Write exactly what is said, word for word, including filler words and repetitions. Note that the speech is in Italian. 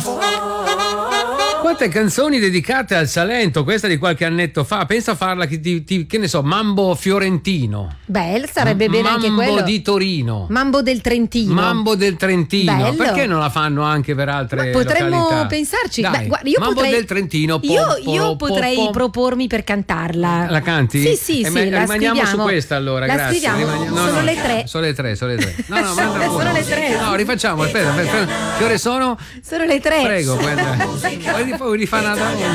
Quante canzoni dedicate al Salento, questa di qualche annetto fa, pensa a farla, che, ti, ti, che ne so, Mambo fiorentino. Beh, sarebbe bene Mambo anche quello. Mambo di Torino. Mambo del Trentino. Mambo del Trentino. Bello. Perché non la fanno anche per altre Ma potremmo località? pensarci. Dai, Beh, guarda, io Mambo potrei, del Trentino. Po, io, po, io po, potrei po. propormi per cantarla. La canti? Sì, sì, Eh, sì. ma- La rimaniamo scriviamo. su questa allora, la grazie. Scriviamo. Rimaniamo- no, sono no, le tre. Sono le tre, sono le tre. No, no, manda Sono pure. le tre. No, rifacciamo, aspetta, aspetta. Che ore sono? Sono le tre. Prego, guarda. Poi rifà una